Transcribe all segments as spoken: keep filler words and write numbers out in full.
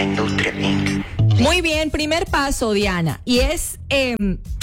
Industria inc. Muy bien, primer paso, Diana, y es eh,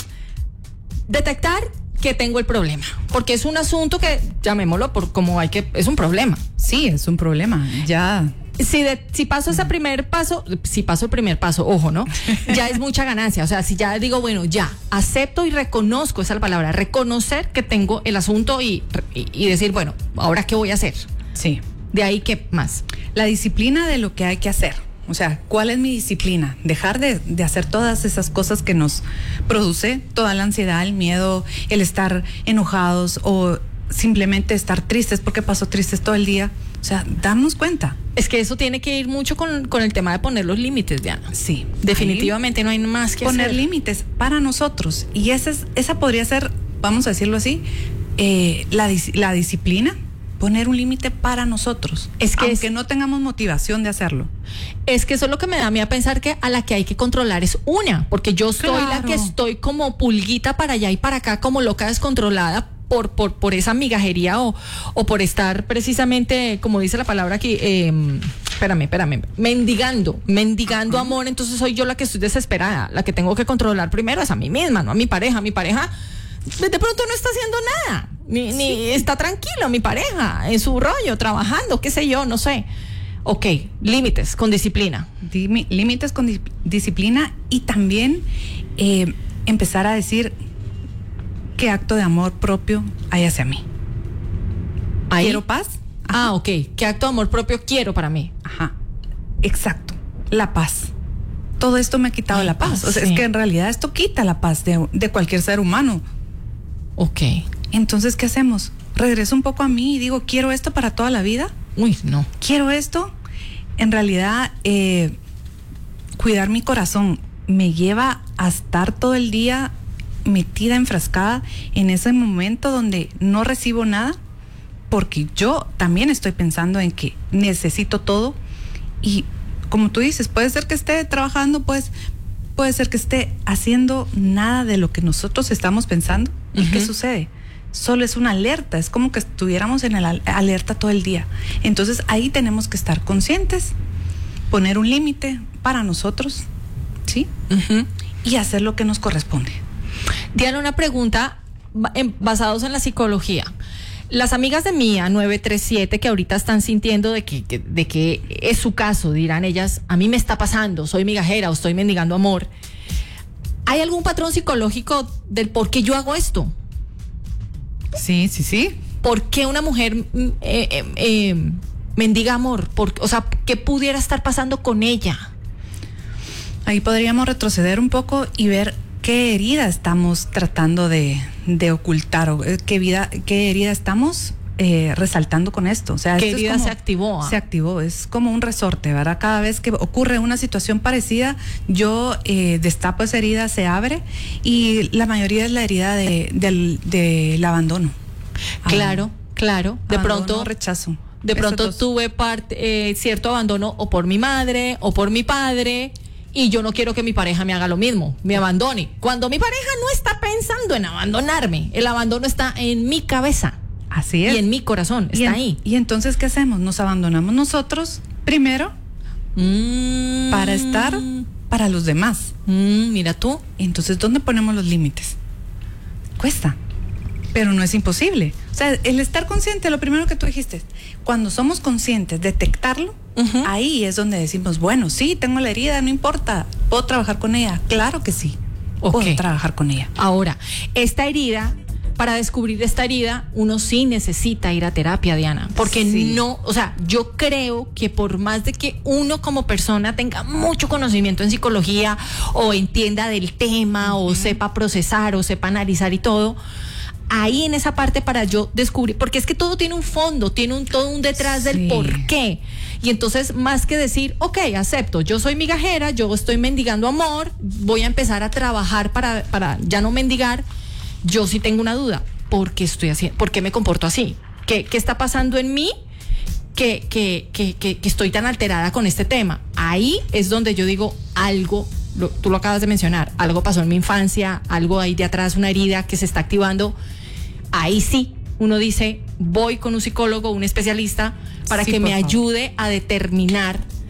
detectar que tengo el problema, porque es un asunto que, llamémoslo por como hay que, es un problema. Sí, es un problema, ya. Si, de, si paso ese primer paso, si paso el primer paso, ojo, ¿no? Ya es mucha ganancia. O sea, si ya digo, bueno, ya, acepto y reconozco, esa es la palabra, reconocer que tengo el asunto y, y, y decir, bueno, ¿ahora qué voy a hacer? Sí. De ahí, ¿qué más? La disciplina de lo que hay que hacer. O sea, ¿cuál es mi disciplina? Dejar de, de hacer todas esas cosas que nos produce toda la ansiedad, el miedo, el estar enojados o simplemente estar tristes porque pasó tristes todo el día. O sea, darnos cuenta. Es que eso tiene que ir mucho con, con el tema de poner los límites, Diana. Sí. Definitivamente no hay más que poner hacer. límites para nosotros. Y esa, es, esa podría ser, vamos a decirlo así, eh, la, la disciplina. Poner un límite para nosotros, es que aunque es, no tengamos motivación de hacerlo. Es que eso es lo que me da a mí a pensar que a la que hay que controlar es una, porque yo soy claro. la que estoy como pulguita para allá y para acá, como loca descontrolada por por por esa migajería o, o por estar precisamente, como dice la palabra aquí, eh, espérame, espérame, mendigando, mendigando uh-huh. amor. Entonces soy yo la que estoy desesperada, la que tengo que controlar primero es a mí misma, no a mi pareja. Mi pareja de pronto no está haciendo nada, ni, ni sí. está tranquilo, mi pareja, en su rollo, trabajando, qué sé yo, no sé. Ok, límites con disciplina. Dimi, límites con di- disciplina y también eh, empezar a decir qué acto de amor propio hay hacia mí. ¿Ahí? ¿Quiero paz? Ajá. Ah, ok, qué acto de amor propio quiero para mí. Ajá, exacto, la paz. Todo esto me ha quitado Ay, la paz. O sea, sí. Es que en realidad esto quita la paz de, de cualquier ser humano. Ok. Entonces, ¿qué hacemos? Regreso un poco a mí y digo, ¿quiero esto para toda la vida? Uy, no. ¿Quiero esto? En realidad, eh, cuidar mi corazón me lleva a estar todo el día metida, enfrascada en ese momento donde no recibo nada, porque yo también estoy pensando en que necesito todo y, como tú dices, puede ser que esté trabajando, pues, puede ser que esté haciendo nada de lo que nosotros estamos pensando. ¿Y uh-huh. qué sucede? Solo es una alerta, es como que estuviéramos en el alerta todo el día. Entonces ahí tenemos que estar conscientes, poner un límite para nosotros, ¿sí? Uh-huh. Y hacer lo que nos corresponde. Diana, una pregunta en, basados en la psicología. Las amigas de Mía nueve tres siete que ahorita están sintiendo de que, que, de que es su caso, dirán ellas, a mí me está pasando, soy migajera o estoy mendigando amor. ¿Hay algún patrón psicológico del por qué yo hago esto? Sí, sí, sí. ¿Por qué una mujer eh, eh, eh, mendiga amor? ¿Por, o sea, ¿qué pudiera estar pasando con ella? Ahí podríamos retroceder un poco y ver qué herida estamos tratando de, de ocultar o qué, vida, qué herida estamos eh, resaltando con esto. O sea, ¿qué esto herida es como, se activó? Se activó, es como un resorte, ¿verdad? Cada vez que ocurre una situación parecida, yo eh, destapo esa herida, se abre y la mayoría es la herida de, del, del abandono. Claro, ah, claro. De abandono, pronto, rechazo. De pronto dos. tuve parte, eh, cierto abandono o por mi madre o por mi padre. Y yo no quiero que mi pareja me haga lo mismo, me abandone. Cuando mi pareja no está pensando en abandonarme, el abandono está en mi cabeza. Así es. Y en mi corazón, está y en, ahí. Y entonces, ¿qué hacemos? Nos abandonamos nosotros primero mm. para estar para los demás. Mm, mira tú. Entonces, ¿dónde ponemos los límites? Cuesta, pero no es imposible. O sea, el estar consciente, lo primero que tú dijiste, cuando somos conscientes, detectarlo, uh-huh. ahí es donde decimos, bueno, sí, tengo la herida, no importa, ¿puedo trabajar con ella? Claro que sí, okay. puedo trabajar con ella. Ahora, esta herida, para descubrir esta herida, uno sí necesita ir a terapia, Diana, porque sí. no, o sea, yo creo que por más de que uno como persona tenga mucho conocimiento en psicología o entienda del tema uh-huh. o sepa procesar o sepa analizar y todo, ahí en esa parte para yo descubrir, porque es que todo tiene un fondo, tiene un todo un detrás sí. del por qué. Y entonces, más que decir, ok, acepto, yo soy migajera, yo estoy mendigando amor, voy a empezar a trabajar para, para ya no mendigar, yo sí tengo una duda, ¿por qué estoy así? ¿Por qué me comporto así? ¿Qué, qué está pasando en mí que, que, que, que, que estoy tan alterada con este tema? Ahí es donde yo digo, algo, lo, tú lo acabas de mencionar, algo pasó en mi infancia, algo ahí de atrás, una herida que se está activando. Ahí sí, uno dice, voy con un psicólogo, un especialista, para sí, que me favor. ayude a determinar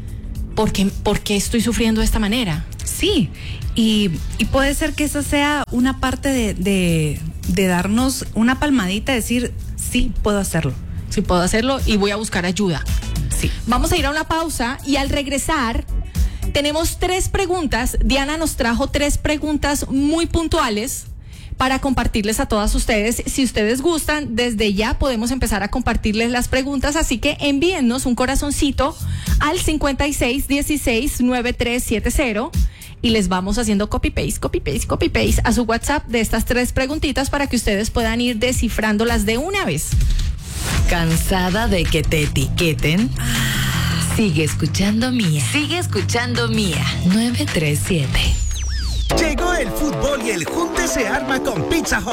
¿por qué, por qué estoy sufriendo de esta manera? Sí, y, y puede ser que esa sea una parte de, de, de darnos una palmadita, decir, sí, puedo hacerlo. Sí, puedo hacerlo y voy a buscar ayuda. Sí. Vamos a ir a una pausa y al regresar tenemos tres preguntas. Diana nos trajo tres preguntas muy puntuales para compartirles a todas ustedes. Si ustedes gustan, desde ya podemos empezar a compartirles las preguntas, así que envíennos un corazoncito al cincuenta y seis dieciséis noventa y tres setenta y les vamos haciendo copy paste, copy paste, copy paste a su WhatsApp de estas tres preguntitas para que ustedes puedan ir descifrándolas de una vez. ¿Cansada de que te etiqueten? Sigue escuchando Mía. Sigue escuchando Mía. nueve tres siete. Llegó el fútbol y el junte se arma con Pizza Hut.